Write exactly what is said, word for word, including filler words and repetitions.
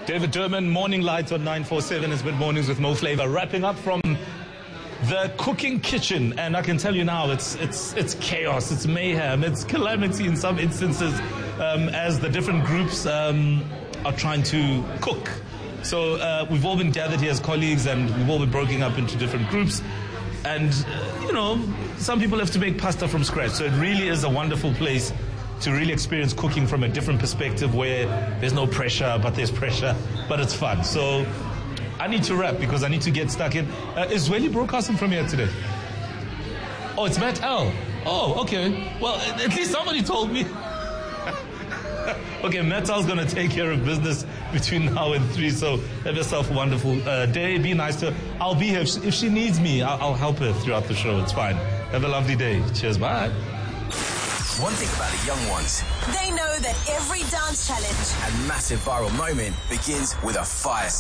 David Durman, Morning Lights on nine four seven has been Mornings with Mo Flava, wrapping up from the cooking kitchen, and I can tell you now, it's it's it's chaos, it's mayhem, it's calamity in some instances, um, as the different groups um, are trying to cook. So uh, we've all been gathered here as colleagues, and we've all been broken up into different groups. And, uh, you know, some people have to make pasta from scratch. So it really is a wonderful place to really experience cooking from a different perspective, where there's no pressure, but there's pressure, but it's fun. So I need to wrap because I need to get stuck in. Uh, is Welly broadcasting from here today? Oh, it's Matt L. Oh, okay. Well, at least somebody told me. Okay, Matt L's going to take care of business between now and three, so have yourself a wonderful uh, day. Be nice to her. I'll be here. If she, if she needs me, I'll, I'll help her throughout the show. It's fine. Have a lovely day. Cheers. Bye. One thing about the young ones, they know that every dance challenge and massive viral moment begins with a fire